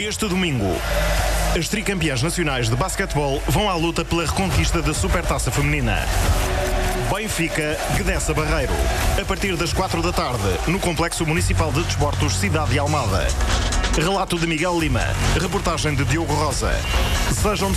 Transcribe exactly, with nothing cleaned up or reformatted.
Este domingo, as tricampeãs nacionais de basquetebol vão à luta pela reconquista da Supertaça Feminina. Benfica, Gdessa Barreiro. A partir das quatro da tarde, no Complexo Municipal de Desportos Cidade de Almada. Relato de Miguel Lima. Reportagem de Diogo Rosa. Sejam